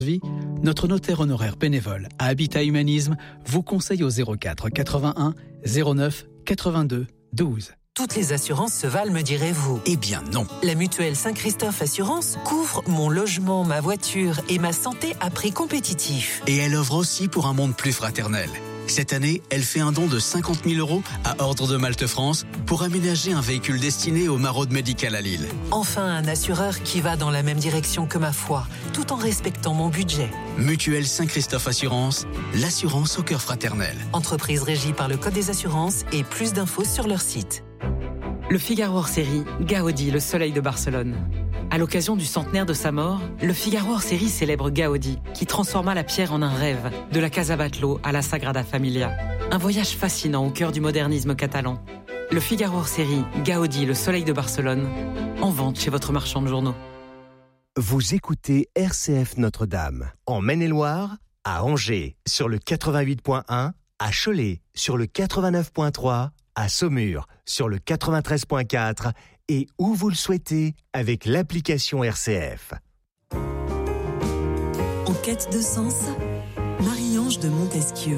Notre notaire honoraire bénévole à Habitat Humanisme vous conseille au 04 81 09 82 12. Toutes les assurances se valent, me direz-vous. Eh bien non. La mutuelle Saint-Christophe Assurance couvre mon logement, ma voiture et ma santé à prix compétitif. Et elle offre aussi pour un monde plus fraternel. Cette année, elle fait un don de 50 000 € à Ordre de Malte France pour aménager un véhicule destiné aux maraudes médicales à Lille. Enfin, un assureur qui va dans la même direction que ma foi, tout en respectant mon budget. Mutuelle Saint-Christophe Assurance, l'assurance au cœur fraternel. Entreprise régie par le Code des assurances et plus d'infos sur leur site. Le Figaro hors-série, Gaudi, le soleil de Barcelone. À l'occasion du centenaire de sa mort, le Figaro hors-série célèbre Gaudi, qui transforma la pierre en un rêve, de la Casa Batlló à la Sagrada Familia. Un voyage fascinant au cœur du modernisme catalan. Le Figaro hors-série, Gaudi, le soleil de Barcelone, en vente chez votre marchand de journaux. Vous écoutez RCF Notre-Dame, en Maine-et-Loire, à Angers, sur le 88.1, à Cholet, sur le 89.3, à Saumur, sur le 93.4 et où vous le souhaitez avec l'application RCF. En quête de sens, Marie-Ange de Montesquieu.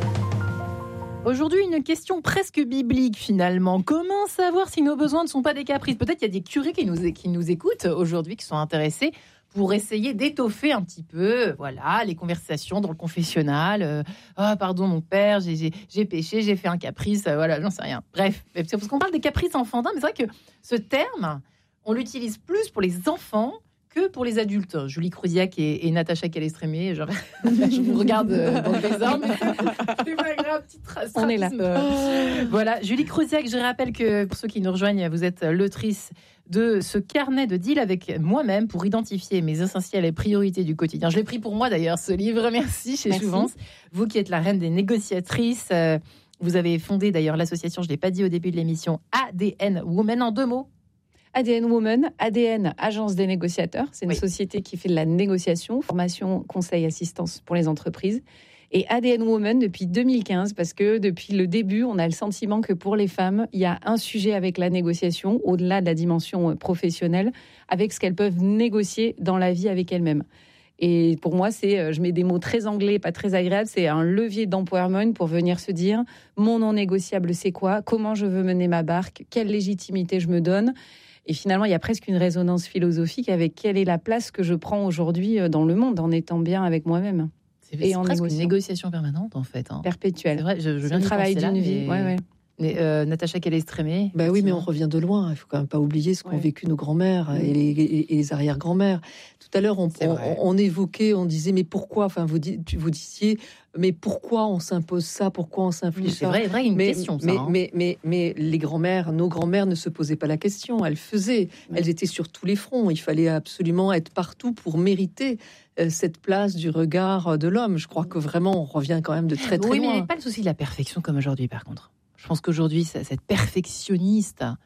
Aujourd'hui, une question presque biblique finalement. Comment savoir si nos besoins ne sont pas des caprices ? Peut-être qu'il y a des curés qui nous écoutent aujourd'hui, qui sont intéressés pour essayer d'étoffer un petit peu, voilà, les conversations dans le confessionnal. Ah, pardon, mon père, j'ai péché, j'ai fait un caprice, voilà, j'en sais rien. Bref, c'est parce qu'on parle des caprices enfantins, mais c'est vrai que ce terme, on l'utilise plus pour les enfants que pour les adultes. Julie Crouziac et Natacha Calestrémé, je vous regarde dans le désordre, c'est pas grave, petit stratisme. On est là. Voilà, Julie Crouziac, je rappelle que pour ceux qui nous rejoignent, vous êtes l'autrice de ce carnet de deal avec moi-même pour identifier mes essentiels et priorités du quotidien. Je l'ai pris pour moi d'ailleurs, ce livre. Merci chez Jouvence. Vous qui êtes la reine des négociatrices, vous avez fondé d'ailleurs l'association, je ne l'ai pas dit au début de l'émission, ADN Women, en 2 mots. ADN Women, ADN, Agence des négociateurs. C'est une société qui fait de la négociation, formation, conseil, assistance pour les entreprises. Et ADN Women depuis 2015, parce que depuis le début, on a le sentiment que pour les femmes, il y a un sujet avec la négociation, au-delà de la dimension professionnelle, avec ce qu'elles peuvent négocier dans la vie avec elles-mêmes. Et pour moi, je mets des mots très anglais, pas très agréables, c'est un levier d'empowerment pour venir se dire mon non négociable, c'est quoi ? Comment je veux mener ma barque ? Quelle légitimité je me donne ? Et finalement, il y a presque une résonance philosophique avec quelle est la place que je prends aujourd'hui dans le monde en étant bien avec moi-même. C'est presque une négociation permanente, en fait. Perpétuelle. C'est vrai, je viens le d'y travail penser d'une là, vie. Mais... Natacha Calestrémé. Bah oui, mais on revient de loin. Il ne faut quand même pas oublier ce qu'ont vécu nos grands-mères et les arrière-grands-mères. Tout à l'heure, on évoquait, on disait, mais pourquoi ? Enfin, vous disiez, mais pourquoi on s'impose ça ? Pourquoi on s'inflige ça ? C'est vrai, une question. Mais les grand-mères, nos grand-mères ne se posaient pas la question. Elles faisaient. Elles étaient sur tous les fronts. Il fallait absolument être partout pour mériter cette place du regard de l'homme. Je crois que vraiment, on revient quand même de très très loin. Oui, mais il n'y a pas le souci de la perfection comme aujourd'hui, par contre. Je pense qu'aujourd'hui, ce perfectionnisme,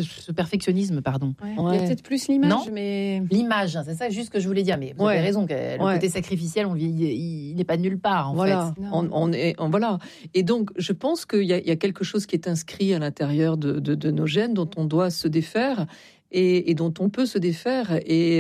pardon. Il y a peut-être plus l'image, non, mais l'image, c'est ça juste que je voulais dire. Mais vous avez raison, que le côté sacrificiel, il n'est pas nulle part, en fait. Voilà. Et donc, je pense qu'il y a quelque chose qui est inscrit à l'intérieur de nos gènes, dont on doit se défaire. Et dont on peut se défaire. Et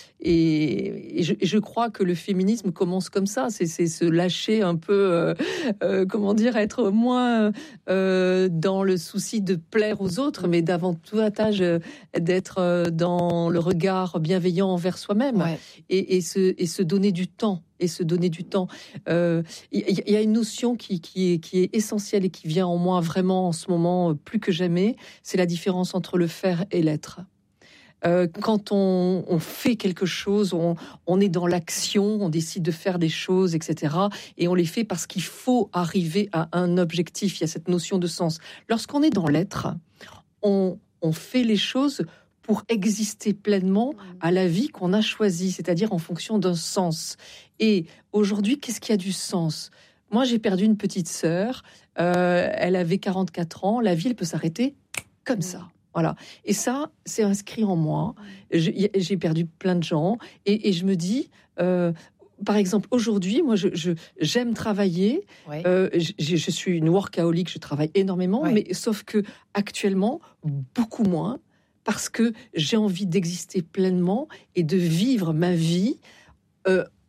je crois que le féminisme commence comme ça. C'est se lâcher un peu, être moins dans le souci de plaire aux autres, mais davantage d'être dans le regard bienveillant envers soi-même et se donner du temps. Il y a une notion qui est essentielle et qui vient en moi vraiment en ce moment plus que jamais. C'est la différence entre le faire et l'être. Quand on fait quelque chose, on est dans l'action, on décide de faire des choses, etc. Et on les fait parce qu'il faut arriver à un objectif. Il y a cette notion de sens. Lorsqu'on est dans l'être, on fait les choses pour exister pleinement à la vie qu'on a choisie, c'est-à-dire en fonction d'un sens. Et aujourd'hui, qu'est-ce qui a du sens ? Moi, j'ai perdu une petite sœur. Elle avait 44 ans. La vie, elle peut s'arrêter comme ça. Voilà. Et ça, c'est inscrit en moi. J'ai perdu plein de gens. Et je me dis, par exemple, aujourd'hui, moi, j'aime travailler. Je suis une workaholic, je travaille énormément, mais sauf que actuellement, beaucoup moins, parce que j'ai envie d'exister pleinement et de vivre ma vie